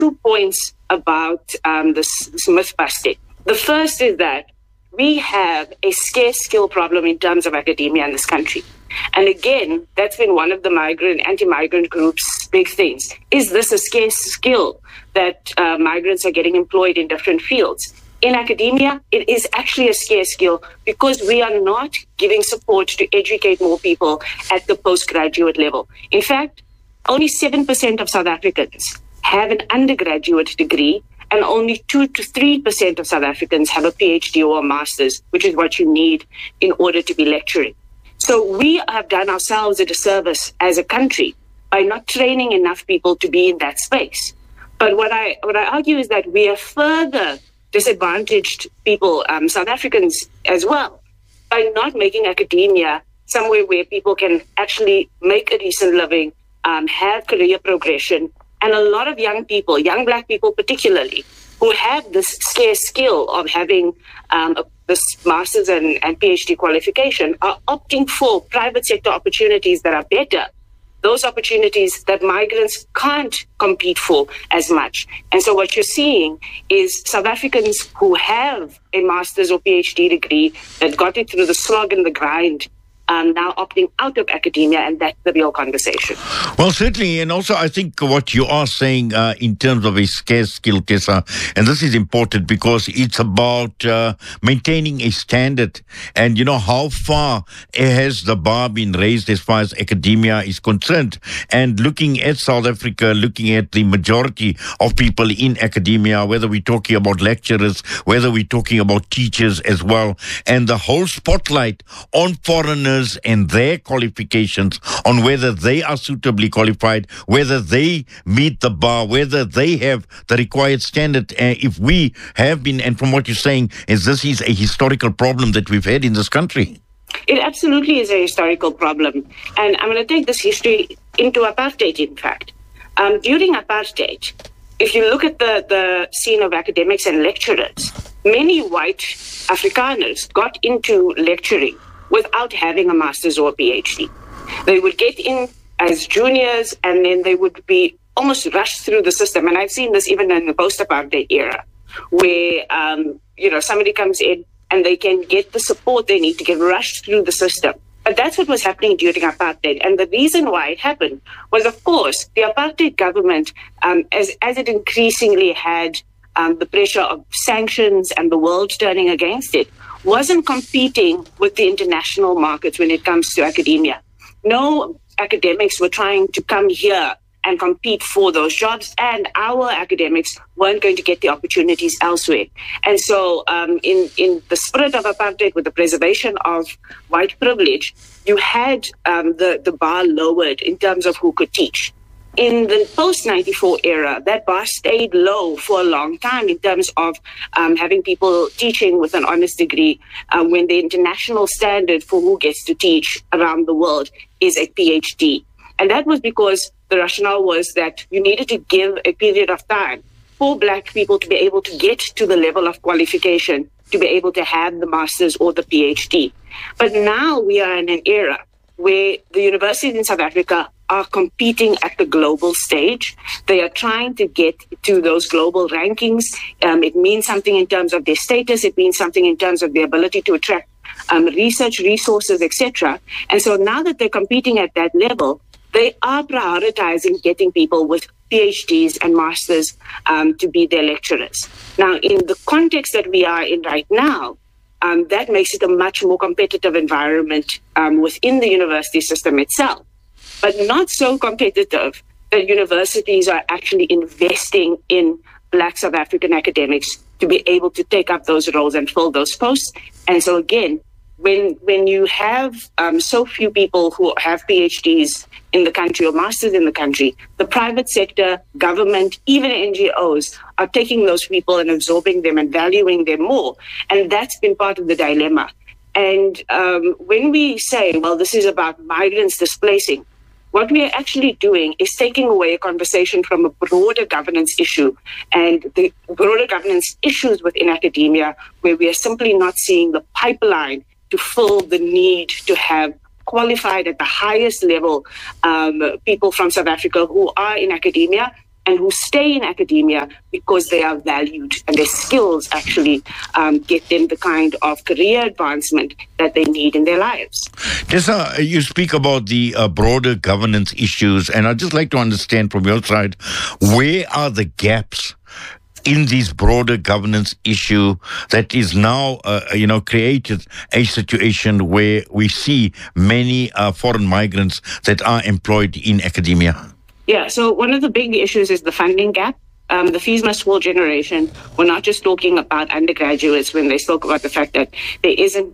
2 points about this myth busting. The first is that we have a scarce skill problem in terms of academia in this country. And again, that's been one of the anti-migrant groups' big things. Is this a scarce skill that migrants are getting employed in different fields? In academia, it is actually a scarce skill because we are not giving support to educate more people at the postgraduate level. In fact, only 7% of South Africans have an undergraduate degree, and only 2 to 3% of South Africans have a PhD or a master's, which is what you need in order to be lecturing. So we have done ourselves a disservice as a country by not training enough people to be in that space. But what I argue is that we have further disadvantaged people, South Africans as well, by not making academia somewhere where people can actually make a decent living, have career progression, and a lot of young people, young Black people particularly, who have this scarce skill of having this master's and PhD qualification are opting for private sector opportunities that are better, those opportunities that migrants can't compete for as much. And so what you're seeing is South Africans who have a master's or PhD degree that got it through the slog and the grind now opting out of academia, and that's the real conversation. Well, certainly, and also I think what you are saying in terms of a scarce skill, Tessa, and this is important because it's about maintaining a standard, and you know how far has the bar been raised as far as academia is concerned, and looking at South Africa, looking at the majority of people in academia, whether we're talking about lecturers, whether we're talking about teachers as well, and the whole spotlight on foreigners and their qualifications, on whether they are suitably qualified, whether they meet the bar, whether they have the required standard. If we have been, and from what you're saying, is this is a historical problem that we've had in this country. It absolutely is a historical problem. And I'm going to take this history into apartheid, in fact. During apartheid, if you look at the scene of academics and lecturers, many white Afrikaners got into lecturing without having a master's or a PhD. They would get in as juniors and then they would be almost rushed through the system. And I've seen this even in the post-apartheid era, where somebody comes in and they can get the support they need to get rushed through the system. But that's what was happening during apartheid. And the reason why it happened was, of course, the apartheid government, as it increasingly had the pressure of sanctions and the world turning against it, wasn't competing with the international markets when it comes to academia. No academics were trying to come here and compete for those jobs, and our academics weren't going to get the opportunities elsewhere. And so in the spirit of apartheid, with the preservation of white privilege, you had the bar lowered in terms of who could teach. In the post-94 era, that bar stayed low for a long time in terms of having people teaching with an honors degree when the international standard for who gets to teach around the world is a PhD. And that was because the rationale was that you needed to give a period of time for Black people to be able to get to the level of qualification to be able to have the master's or the PhD. But now we are in an era where the universities in South Africa are competing at the global stage. They are trying to get to those global rankings. It means something in terms of their status. It means something in terms of their ability to attract research resources, etc. And so now that they're competing at that level, they are prioritizing getting people with PhDs and masters to be their lecturers. Now, in the context that we are in right now, that makes it a much more competitive environment within the university system itself, but not so competitive that universities are actually investing in Black South African academics to be able to take up those roles and fill those posts. And so again, when you have so few people who have PhDs in the country or masters in the country, the private sector, government, even NGOs are taking those people and absorbing them and valuing them more. And that's been part of the dilemma. And when we say, well, this is about migrants displacing, what we are actually doing is taking away a conversation from a broader governance issue and the broader governance issues within academia, where we are simply not seeing the pipeline to fill the need to have qualified at the highest level people from South Africa who are in academia and who stay in academia because they are valued and their skills actually get them the kind of career advancement that they need in their lives. Tessa, you speak about the broader governance issues, and I'd just like to understand from your side, where are the gaps in this broader governance issue that is now, created a situation where we see many foreign migrants that are employed in academia? Yeah, so one of the big issues is the funding gap. The fees must fall generation. We're not just talking about undergraduates when they talk about the fact that there isn't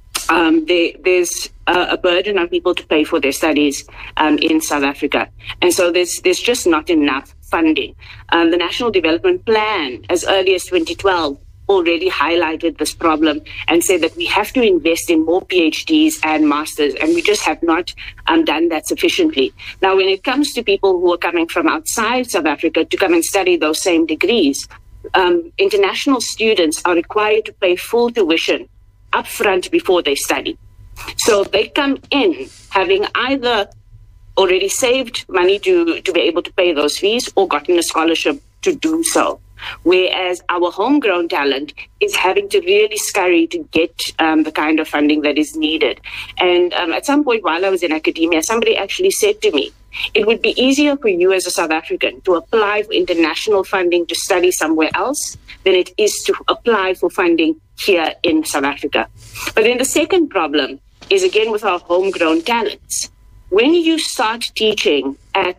there's a burden on people to pay for their studies in South Africa. And so there's just not enough funding. The National Development Plan, as early as 2012, already highlighted this problem and said that we have to invest in more PhDs and masters, and we just have not done that sufficiently. Now, when it comes to people who are coming from outside South Africa to come and study those same degrees, international students are required to pay full tuition upfront before they study. So they come in having either already saved money to be able to pay those fees or gotten a scholarship to do so. Whereas our homegrown talent is having to really scurry to get the kind of funding that is needed. And at some point while I was in academia, somebody actually said to me, it would be easier for you as a South African to apply for international funding to study somewhere else than it is to apply for funding here in South Africa. But then the second problem is, again, with our homegrown talents. When you start teaching at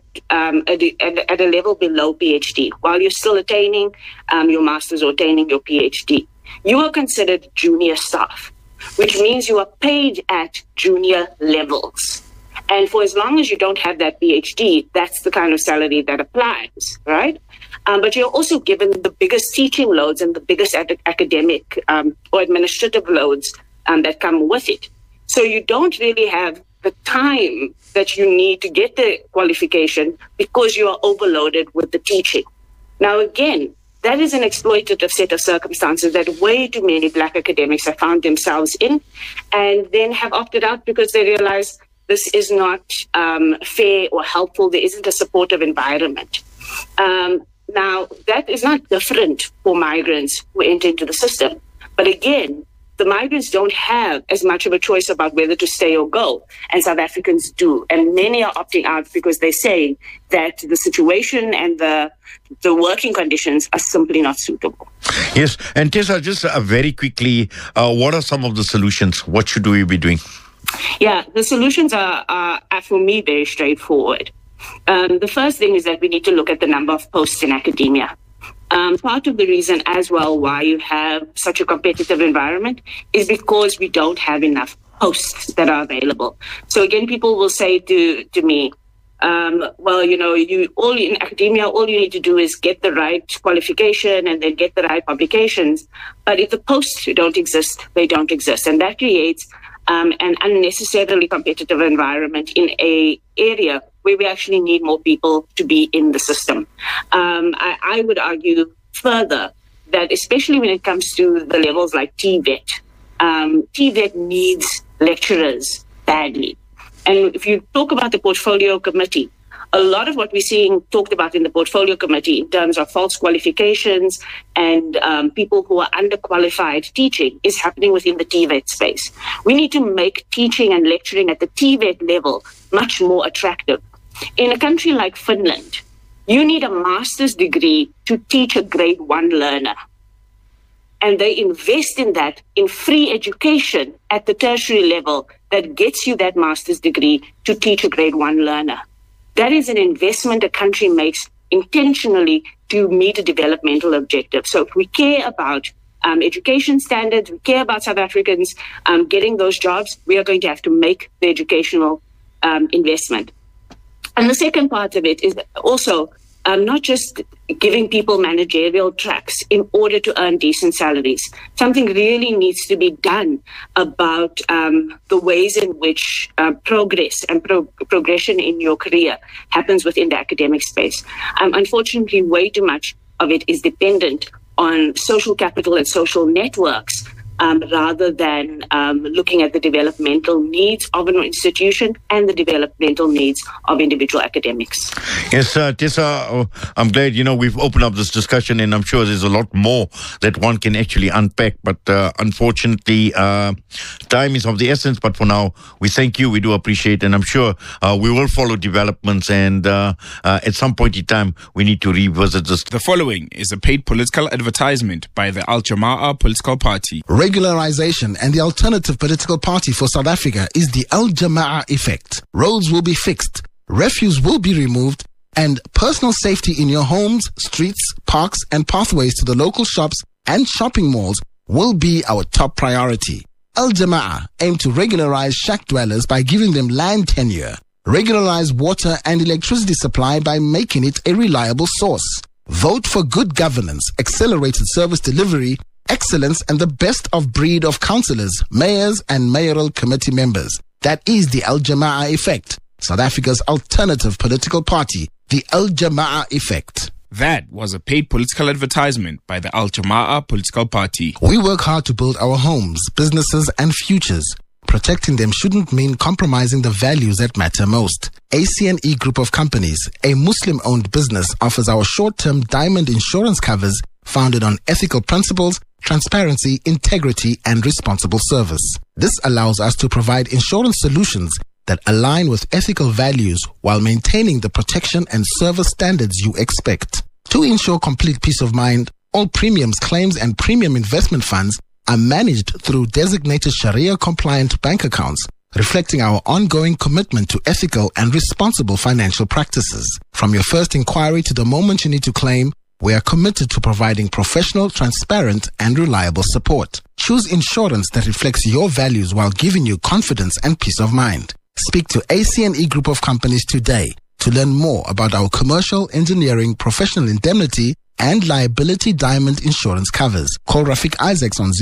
a level below PhD, while you're still attaining your master's or attaining your PhD, you are considered junior staff, which means you are paid at junior levels. And for as long as you don't have that PhD, that's the kind of salary that applies, right? But you're also given the biggest teaching loads and the biggest academic or administrative loads that come with it. So you don't really have the time that you need to get the qualification because you are overloaded with the teaching. Now, again, that is an exploitative set of circumstances that way too many Black academics have found themselves in and then have opted out because they realize this is not fair or helpful. There isn't a supportive environment. Now, that is not different for migrants who enter into the system. But again, the migrants don't have as much of a choice about whether to stay or go, and South Africans do. And many are opting out because they say that the situation and the working conditions are simply not suitable. Yes, and Tessa, just very quickly, what are some of the solutions? What should we be doing? Yeah, the solutions are for me, very straightforward. The first thing is that we need to look at the number of posts in academia. Part of the reason as well why you have such a competitive environment is because we don't have enough posts that are available. So again, people will say to me, well, in academia, all you need to do is get the right qualification and then get the right publications. But if the posts don't exist, they don't exist. And that creates an unnecessarily competitive environment in an area where we actually need more people to be in the system. I would argue further that especially when it comes to the levels like TVET, TVET needs lecturers badly. And if you talk about the portfolio committee, a lot of what we're seeing talked about in the portfolio committee in terms of false qualifications and people who are underqualified teaching is happening within the TVET space. We need to make teaching and lecturing at the TVET level much more attractive. In a country like Finland, you need a master's degree to teach a grade 1 learner. And they invest in that in free education at the tertiary level that gets you that master's degree to teach a grade 1 learner. That is an investment a country makes intentionally to meet a developmental objective. So if we care about education standards, we care about South Africans getting those jobs, we are going to have to make the educational investment. And the second part of it is also not just giving people managerial tracks in order to earn decent salaries. Something really needs to be done about the ways in which progress and progression in your career happens within the academic space. Unfortunately, way too much of it is dependent on social capital and social networks rather than looking at the developmental needs of an institution and the developmental needs of individual academics. Yes, Tessa, I'm glad, we've opened up this discussion, and I'm sure there's a lot more that one can actually unpack. But unfortunately, time is of the essence. But for now, we thank you. We do appreciate, and I'm sure we will follow developments. And at some point in time, we need to revisit this. The following is a paid political advertisement by the Al Jama'ah political party. Regularization and the alternative political party for South Africa is the Al Jama'ah effect. Roads will be fixed, refuse will be removed, and personal safety in your homes, streets, parks, and pathways to the local shops and shopping malls will be our top priority. Al Jama'ah aim to regularize shack dwellers by giving them land tenure, regularize water and electricity supply by making it a reliable source. Vote for good governance, accelerated service delivery, excellence, and the best of breed of councillors, mayors, and mayoral committee members. That is the Al Jama'ah effect, South Africa's alternative political party, the Al Jama'ah effect. That was a paid political advertisement by the Al Jama'ah political party. We work hard to build our homes, businesses, and futures. Protecting them shouldn't mean compromising the values that matter most. ACNE Group of Companies, a Muslim-owned business, offers our short-term diamond insurance covers founded on ethical principles, transparency, integrity, and responsible service. This allows us to provide insurance solutions that align with ethical values while maintaining the protection and service standards you expect. To ensure complete peace of mind, all premiums, claims, and premium investment funds are managed through designated Sharia-compliant bank accounts, reflecting our ongoing commitment to ethical and responsible financial practices. From your first inquiry to the moment you need to claim, we are committed to providing professional, transparent, and reliable support. Choose insurance that reflects your values while giving you confidence and peace of mind. Speak to ACNE Group of Companies today to learn more about our commercial, engineering, professional indemnity, and liability diamond insurance covers. Call Rafiq Isaacs on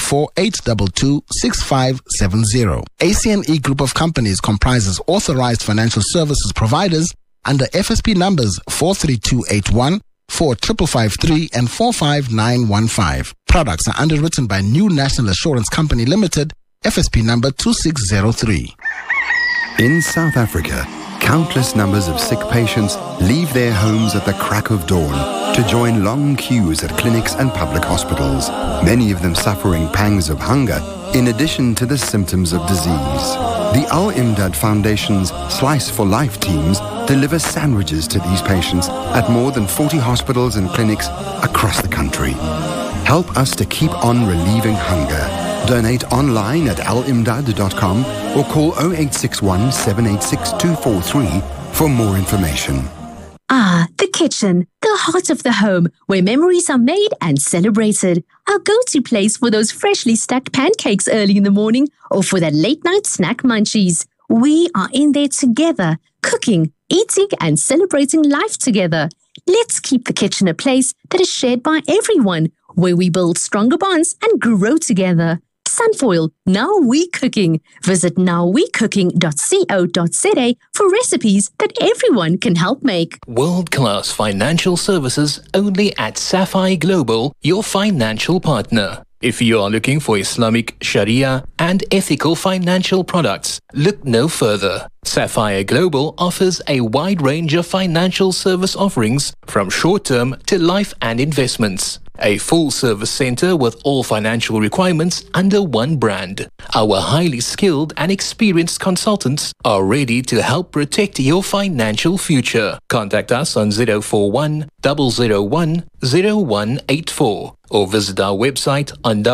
084-822-6570. ACNE Group of Companies comprises authorized financial services providers under FSP numbers 43281, 4553, and 45915. Products are underwritten by New National Assurance Company Limited, FSP number 2603. In South Africa, countless numbers of sick patients leave their homes at the crack of dawn to join long queues at clinics and public hospitals, many of them suffering pangs of hunger in addition to the symptoms of disease. The Al Imdad Foundation's Slice for Life teams deliver sandwiches to these patients at more than 40 hospitals and clinics across the country. Help us to keep on relieving hunger. Donate online at alimdad.com or call 0861 786 243 for more information. Ah, the kitchen, the heart of the home, where memories are made and celebrated. Our go-to place for those freshly stacked pancakes early in the morning or for that late-night snack munchies. We are in there together, cooking, eating, and celebrating life together. Let's keep the kitchen a place that is shared by everyone, where we build stronger bonds and grow together. Sunfoil, Now We Cooking. Visit nowwecooking.co.za for recipes that everyone can help make. World-class financial services only at Sapphire Global, your financial partner. If you are looking for Islamic, Sharia, and ethical financial products, look no further. Sapphire Global offers a wide range of financial service offerings from short-term to life and investments. A full-service center with all financial requirements under one brand. Our highly skilled and experienced consultants are ready to help protect your financial future. Contact us on 041 001 0184 or visit our website on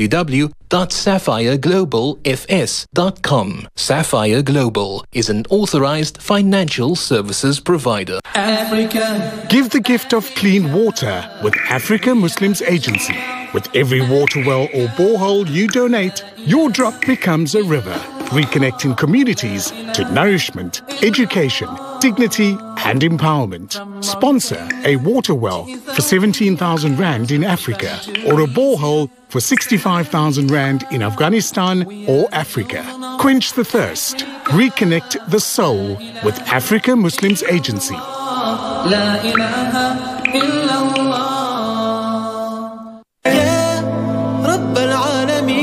www.sapphireglobalfs.com. Sapphire Global is an authorized financial services provider. Africa. Give the gift of clean water with Africa Muslims Agency. With every water well or borehole you donate, your drop becomes a river, reconnecting communities to nourishment, education, dignity and empowerment. Sponsor a water well for 17,000 Rand in Africa or a borehole for 65,000 Rand in Afghanistan or Africa. Quench the thirst. Reconnect the soul with Africa Muslims Agency. La ilaha illallah. Ya Rabb al-alamin.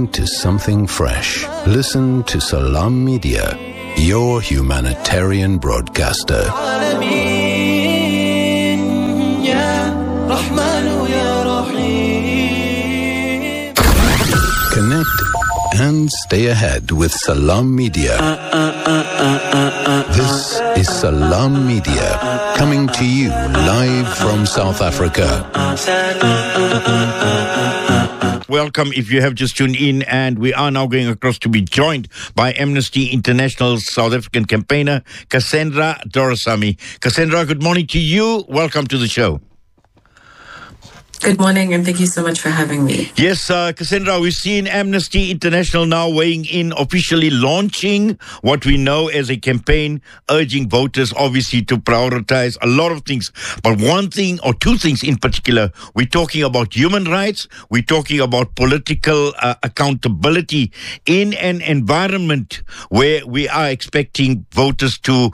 listening to something fresh. Listen to Salam Media, your humanitarian broadcaster. Connect and stay ahead with Salam Media. This is Salam Media, coming to you live from South Africa. Welcome if you have just tuned in, and we are now going across to be joined by Amnesty International South African campaigner Cassandra Doraisamy. Cassandra, good morning to you. Welcome to the show. Good morning, and thank you so much for having me. Yes, Cassandra, we've seen Amnesty International now weighing in, officially launching what we know as a campaign urging voters, obviously, to prioritize a lot of things. But one thing or two things in particular, we're talking about human rights, we're talking about political accountability in an environment where we are expecting voters to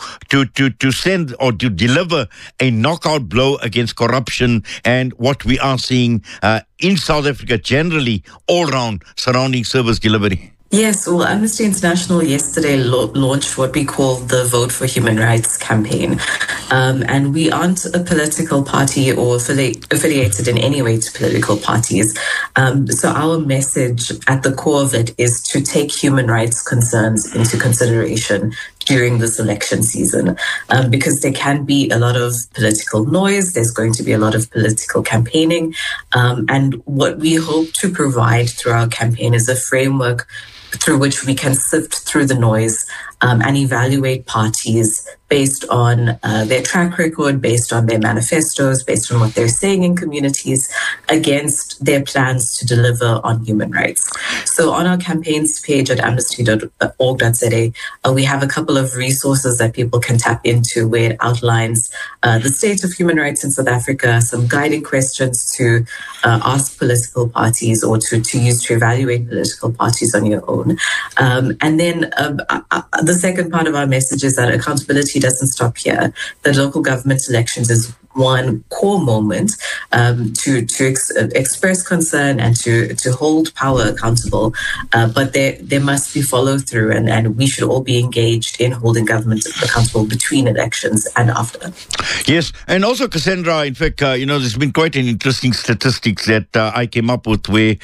send or to deliver a knockout blow against corruption and what we are seeing in South Africa generally all around surrounding service delivery. Yes, well, Amnesty International yesterday launched what we call the Vote for Human Rights campaign. And we aren't a political party or affiliated in any way to political parties. So our message at the core of it is to take human rights concerns into consideration during this election season, because there can be a lot of political noise, there's going to be a lot of political campaigning, and what we hope to provide through our campaign is a framework through which we can sift through the noise and evaluate parties based on their track record, based on their manifestos, based on what they're saying in communities, against their plans to deliver on human rights. So on our campaigns page at amnesty.org.za, we have a couple of resources that people can tap into where it outlines the state of human rights in South Africa, some guiding questions to ask political parties or to use to evaluate political parties on your own. And then the second part of our message is that accountability doesn't stop here. The local government elections is one core moment to express concern and to hold power accountable. But there must be follow through, and we should all be engaged in holding government accountable between elections and after. Yes, and also Cassandra, in fact, there's been quite an interesting statistics that I came up with where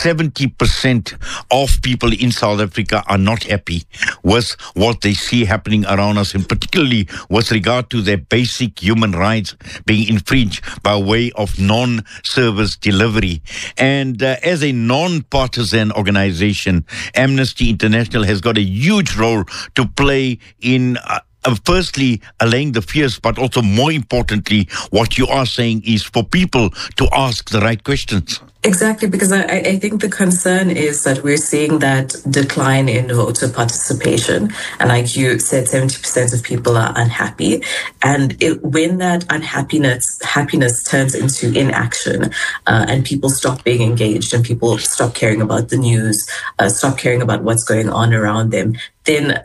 70% of people in South Africa are not happy with what they see happening around us, and particularly with regard to their basic human rights being infringed by way of non-service delivery. And as a non-partisan organization, Amnesty International has got a huge role to play in firstly, allaying the fears, but also more importantly, what you are saying is for people to ask the right questions. Exactly, because I think the concern is that we're seeing that decline in voter participation. And like you said, 70% of people are unhappy. And when that happiness turns into inaction, and people stop being engaged and people stop caring about the news, stop caring about what's going on around them, then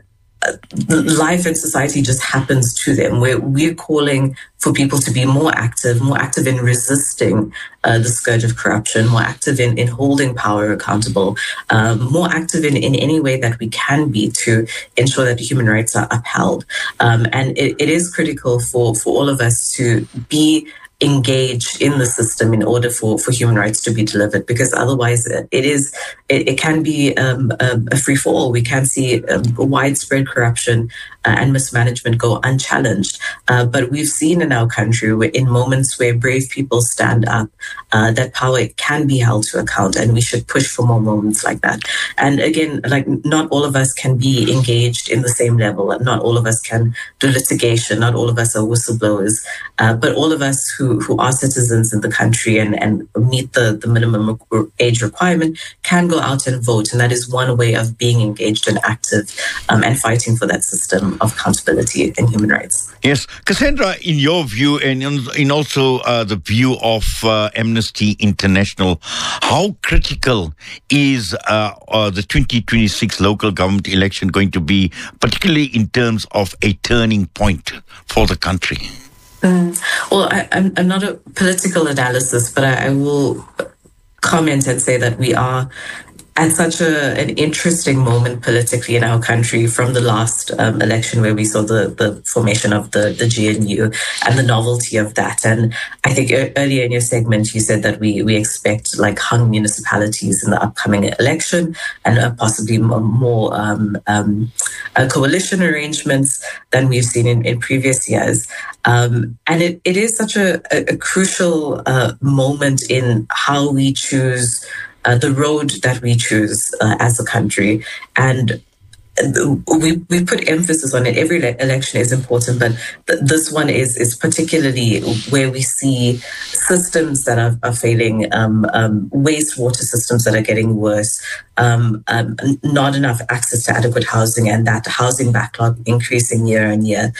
life and society just happens to them. We're calling for people to be more active in resisting the scourge of corruption, more active in holding power accountable, more active in any way that we can be to ensure that human rights are upheld. And it is critical for all of us to be engaged in the system in order for human rights to be delivered, because otherwise it can be a free fall. We can see widespread corruption and mismanagement go unchallenged. But we've seen in our country in moments where brave people stand up, that power can be held to account, and we should push for more moments like that. And again, like, not all of us can be engaged in the same level. Not all of us can do litigation. Not all of us are whistleblowers. But all of us who are citizens in the country and meet the minimum age requirement can go out and vote. And that is one way of being engaged and active and fighting for that system of accountability and human rights. Yes. Cassandra, in your view and in also the view of Amnesty International, how critical is the 2026 local government election going to be, particularly in terms of a turning point for the country? Well, I'm not a political analyst, but I will comment and say that we are at such an interesting moment politically in our country from the last election where we saw the formation of the GNU and the novelty of that. And I think earlier in your segment, you said that we expect like hung municipalities in the upcoming election and possibly more coalition arrangements than we've seen in previous years. And it is such a crucial moment in how we choose the road that we choose as a country. And we put emphasis on it. Every election is important, but this one is particularly where we see systems that are failing, wastewater systems that are getting worse, not enough access to adequate housing, and that housing backlog increasing year on year.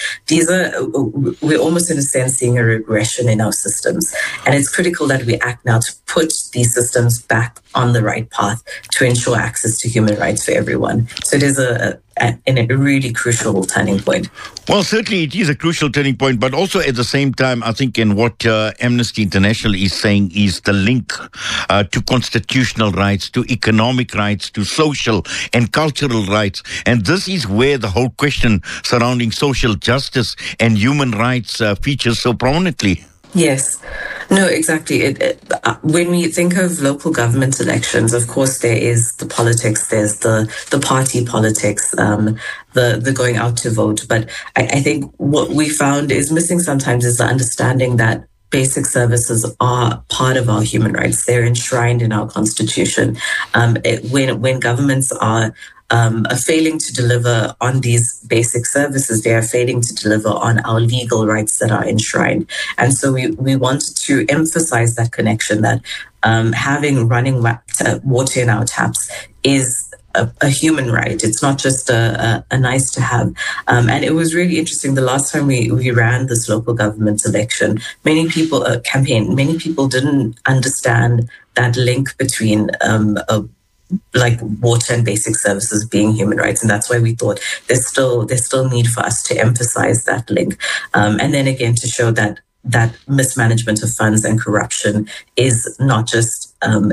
We're almost in a sense seeing a regression in our systems. And it's critical that we act now to put these systems back on the right path to ensure access to human rights for everyone. So it is a really crucial turning point. Well, certainly it is a crucial turning point, but also at the same time, I think in what Amnesty International is saying is the link to constitutional rights, to economic rights, to social and cultural rights. And this is where the whole question surrounding social justice and human rights features so prominently. Yes. No, exactly. When we think of local government elections, of course, there is the politics, there's the party politics, the going out to vote. But I think what we found is missing sometimes is the understanding that basic services are part of our human rights. They're enshrined in our constitution. When governments are failing to deliver on these basic services, they are failing to deliver on our legal rights that are enshrined. And so we wanted to emphasize that connection, that having running water in our taps is a human right. It's not just a nice to have. And it was really interesting. The last time we ran this local government election, many people didn't understand that link between like water and basic services being human rights. And that's why we thought there's still need for us to emphasize that link. And then again, to show that mismanagement of funds and corruption is not just,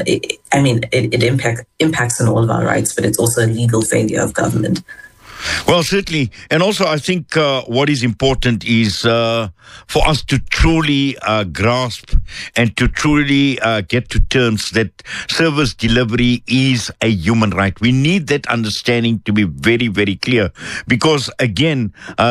it impacts on all of our rights, but it's also a legal failure of government. Well, certainly. And also, I think what is important is for us to truly grasp and to truly get to terms that service delivery is a human right. We need that understanding to be very, very clear, because again,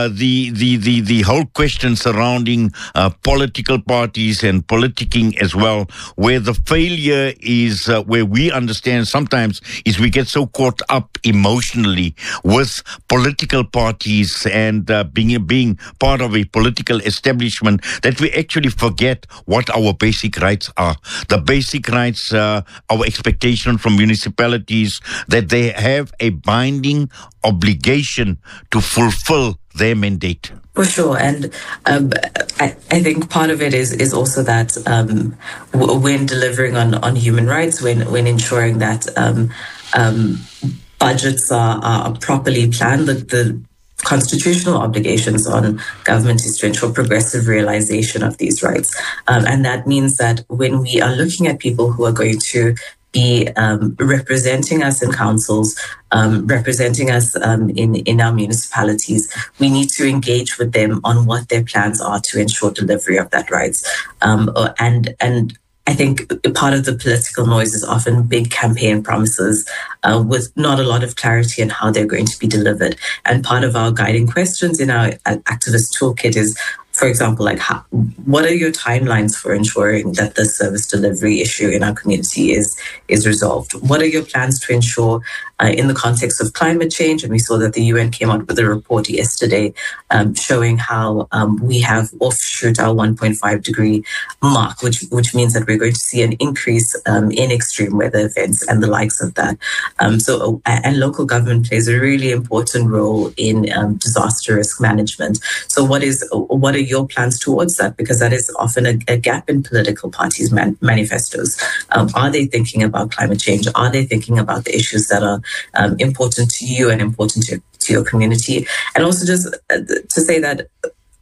the whole question surrounding political parties and politicking as well, where the failure is, where we understand sometimes is we get so caught up emotionally with political parties and being part of a political establishment that we actually forget what our basic rights are. The basic rights, our expectation from municipalities that they have a binding obligation to fulfill their mandate. For sure. And I think part of it is also that when delivering on human rights, when ensuring that budgets are properly planned, the constitutional obligations on government is to ensure progressive realization of these rights. And that means that when we are looking at people who are going to be representing us in councils, representing us in our municipalities, we need to engage with them on what their plans are to ensure delivery of that rights. And I think part of the political noise is often big campaign promises with not a lot of clarity on how they're going to be delivered. And part of our guiding questions in our activist toolkit is, for example, like what are your timelines for ensuring that the service delivery issue in our community is resolved? What are your plans to ensure in the context of climate change? And we saw that the UN came out with a report yesterday showing how we have offshoot our 1.5 degree mark, which means that we're going to see an increase in extreme weather events and the likes of that. And local government plays a really important role in disaster risk management. So what are your plans towards that? Because that is often a gap in political parties' manifestos. Are they thinking about climate change? Are they thinking about the issues that are important to you and important to your community? And also just to say that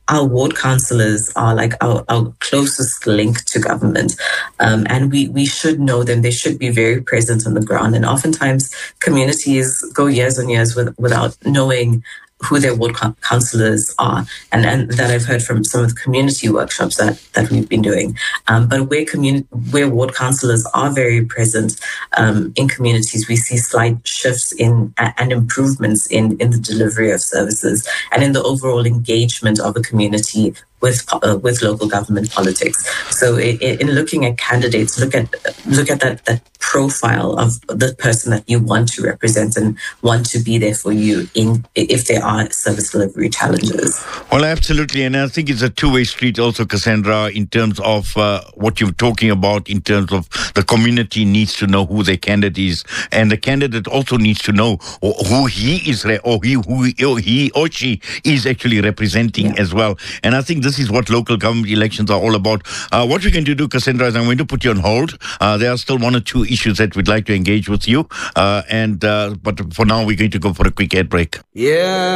our ward councillors are like our closest link to government. And we should know them. They should be very present on the ground. And oftentimes communities go years and years without knowing who their ward councillors are, and that I've heard from some of the community workshops that we've been doing. But where ward councillors are very present in communities, we see slight shifts in and improvements in the delivery of services and in the overall engagement of a community with local government politics. So in looking at candidates, look at that profile of the person that you want to represent and want to be there for you if there are service delivery challenges. Well, absolutely. And I think it's a two-way street also, Cassandra, in terms of what you're talking about, in terms of the community needs to know who their candidate is, and the candidate also needs to know who he is or he or she is actually representing as well. And I think this is what local government elections are all about. What we're going to do, Cassandra, is I'm going to put you on hold. There are still one or two issues that we'd like to engage with you. But for now, we're going to go for a quick ad break. Yeah.